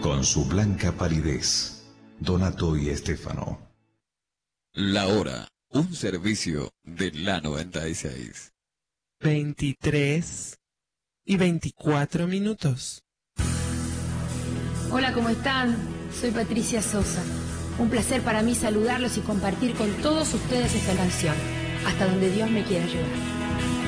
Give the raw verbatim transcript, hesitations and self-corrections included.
Con su blanca palidez, Donato y Estefano. La hora, un servicio de la noventa y seis. veintitrés y veinticuatro minutos. Hola, ¿cómo están? Soy Patricia Sosa. Un placer para mí saludarlos y compartir con todos ustedes esta canción, Hasta donde Dios me quiera llevar.